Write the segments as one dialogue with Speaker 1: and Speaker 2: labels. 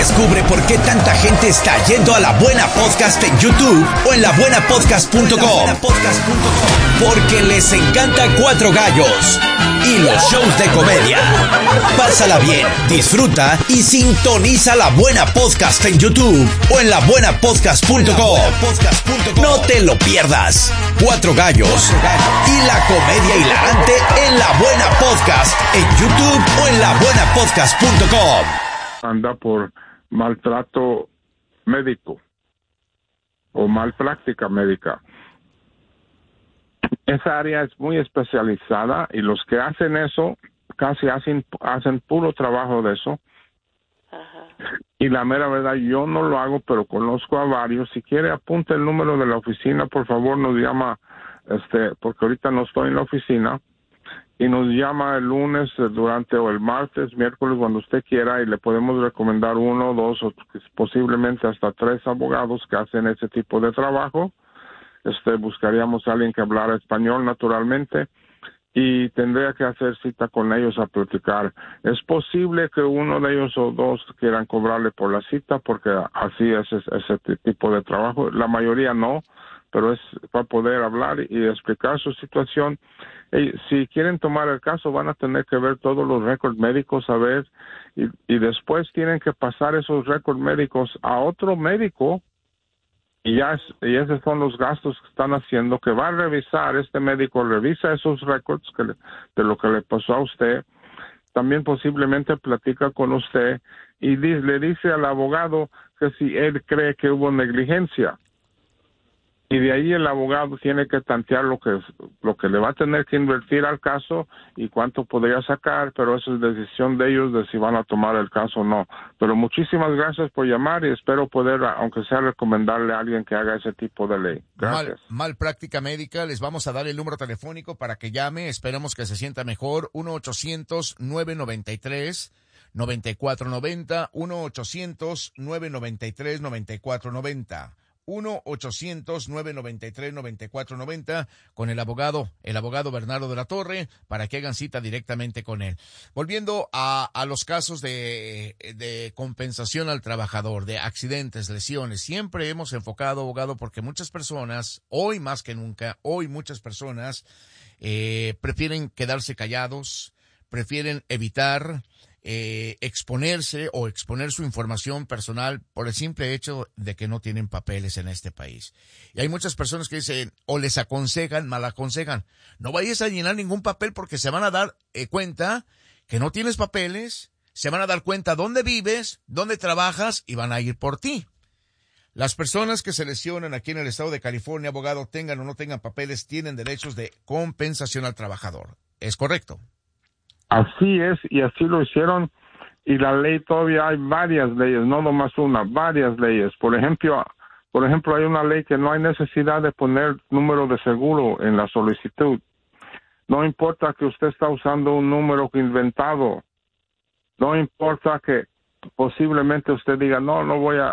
Speaker 1: Descubre por qué tanta gente está yendo a La Buena Podcast en YouTube o en labuenapodcast.com. Porque les encanta Cuatro Gallos y los shows de comedia. Pásala bien, disfruta y sintoniza La Buena Podcast en YouTube o en labuenapodcast.com. No te lo pierdas. Cuatro Gallos y la comedia hilarante en La Buena Podcast en YouTube o en labuenapodcast.com.
Speaker 2: Anda por maltrato médico o malpráctica médica. Esa área es muy especializada y los que hacen eso casi hacen puro trabajo de eso.
Speaker 3: Ajá.
Speaker 2: Y la mera verdad, yo no lo hago, pero conozco a varios. Si quiere, apunte el número de la oficina, por favor, nos llama, porque ahorita no estoy en la oficina, y nos llama el lunes o el martes, miércoles, cuando usted quiera, y le podemos recomendar 1, 2 o posiblemente hasta 3 abogados que hacen ese tipo de trabajo. Buscaríamos a alguien que hablara español, naturalmente, y tendría que hacer cita con ellos a platicar. Es posible que uno de ellos o dos quieran cobrarle por la cita, porque así es ese tipo de trabajo. La mayoría no, pero es para poder hablar y explicar su situación. Y si quieren tomar el caso, van a tener que ver todos los récords médicos, a ver, y después tienen que pasar esos récords médicos a otro médico. Y esos son los gastos que están haciendo, que va a revisar, este médico revisa esos récords de lo que le pasó a usted, también posiblemente platica con usted y le dice al abogado que si él cree que hubo negligencia. Y de ahí el abogado tiene que tantear lo que le va a tener que invertir al caso y cuánto podría sacar, pero eso es decisión de ellos de si van a tomar el caso o no. Pero muchísimas gracias por llamar y espero poder, aunque sea, recomendarle a alguien que haga ese tipo de ley. Gracias.
Speaker 4: Mal práctica médica, les vamos a dar el número telefónico para que llame, esperemos que se sienta mejor, 1-800-993-9490, 1-800-993-9490. 1-800-993-9490 con el abogado Bernardo de la Torre para que hagan cita directamente con él. Volviendo a los casos de compensación al trabajador, de accidentes, lesiones, siempre hemos enfocado, abogado, porque muchas personas, hoy más que nunca, muchas personas prefieren quedarse callados, prefieren evitar exponerse o exponer su información personal por el simple hecho de que no tienen papeles en este país. Y hay muchas personas que dicen, o les aconsejan, mal aconsejan, no vayas a llenar ningún papel porque se van a dar cuenta que no tienes papeles, se van a dar cuenta dónde vives, dónde trabajas y van a ir por ti. Las personas que se lesionan aquí en el estado de California, abogado, tengan o no tengan papeles, tienen derechos de compensación al trabajador. ¿Es correcto?
Speaker 2: Así es, y así lo hicieron, y la ley todavía hay varias leyes, no nomás una, varias leyes. Por ejemplo, hay una ley que no hay necesidad de poner número de seguro en la solicitud. No importa que usted está usando un número inventado, no importa que posiblemente usted diga, no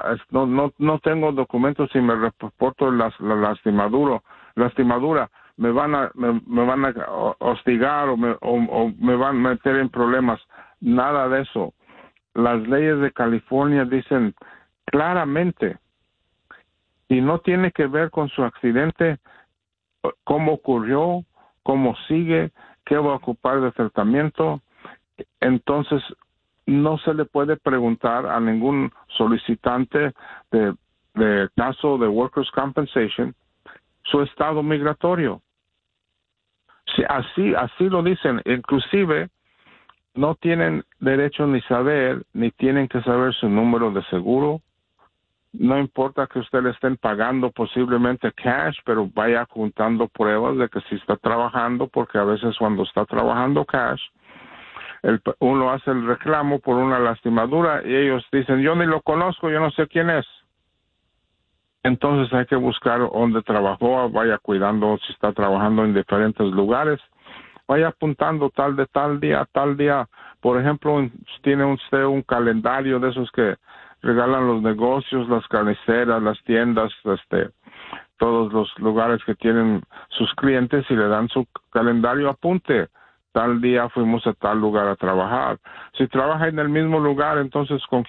Speaker 2: tengo documentos y me reporto la lastimadura. Me van a hostigar o me van a meter en problemas. Nada de eso. Las leyes de California dicen claramente, y no tiene que ver con su accidente, cómo ocurrió, cómo sigue, qué va a ocupar de tratamiento. Entonces, no se le puede preguntar a ningún solicitante de caso de Workers' Compensation su estado migratorio. Sí, así lo dicen. Inclusive no tienen derecho ni tienen que saber su número de seguro. No importa que usted le estén pagando posiblemente cash, pero vaya juntando pruebas de que sí está trabajando, porque a veces cuando está trabajando cash, uno hace el reclamo por una lastimadura y ellos dicen, yo ni lo conozco, yo no sé quién es. Entonces hay que buscar dónde trabajó, vaya cuidando si está trabajando en diferentes lugares, vaya apuntando tal día. Por ejemplo, tiene usted un calendario de esos que regalan los negocios, las carniceras, las tiendas, todos los lugares que tienen sus clientes y le dan su calendario, apunte. Tal día fuimos a tal lugar a trabajar. Si trabaja en el mismo lugar, entonces ¿con